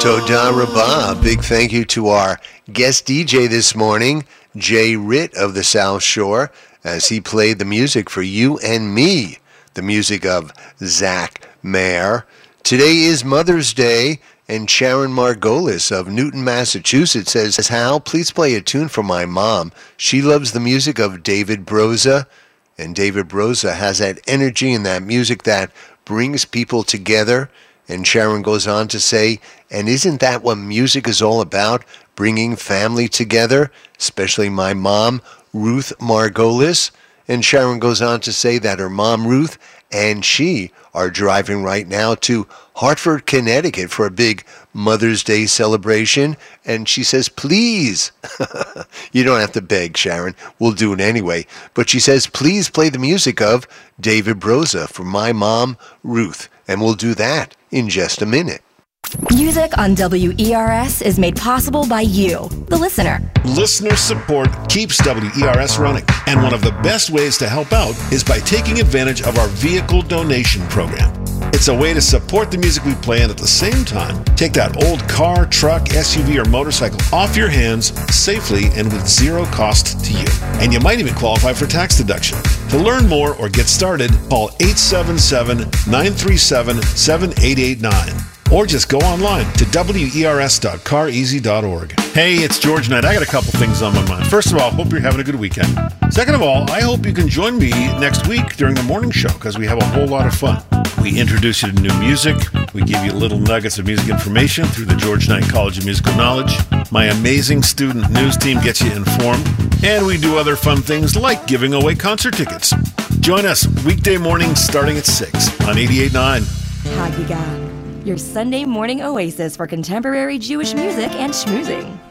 Toda Rabah. Big thank you to our guest DJ this morning, Jay Ritt of the South Shore, as he played the music for You and Me, the music of Zach Mayer. Today is Mother's Day, and Sharon Margolis of Newton, Massachusetts says, Hal, please play a tune for my mom. She loves the music of David Broza, and David Broza has that energy and that music that brings people together. And Sharon goes on to say, and isn't that what music is all about? Bringing family together, especially my mom, Ruth Margolis. And Sharon goes on to say that her mom, Ruth, and she are driving right now to Hartford, Connecticut for a big Mother's Day celebration. And she says, please, you don't have to beg, Sharon. We'll do it anyway. But she says, please play the music of David Broza for my mom, Ruth. And we'll do that in just a minute. Music on WERS is made possible by you, the listener. Listener support keeps WERS running, and one of the best ways to help out is by taking advantage of our vehicle donation program. It's a way to support the music we play and at the same time take that old car, truck, SUV, or motorcycle off your hands safely and with zero cost to you. And you might even qualify for tax deduction. To learn more or get started, call 877-937-7889. Or just go online to wers.careasy.org. Hey, it's George Knight. I got a couple things on my mind. First of all, hope you're having a good weekend. Second of all, I hope you can join me next week during the morning show because we have a whole lot of fun. We introduce you to new music. We give you little nuggets of music information through the George Knight College of Musical Knowledge. My amazing student news team gets you informed. And we do other fun things like giving away concert tickets. Join us weekday mornings starting at 6 on 88.9. Hagiga, your Sunday morning oasis for contemporary Jewish music and schmoozing.